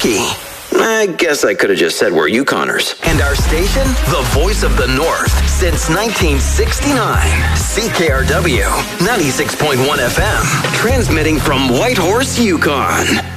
Kentucky. I guess I could have just said we're Yukoners. And our station, the voice of the North, since 1969. CKRW, 96.1 FM, transmitting from Whitehorse, Yukon.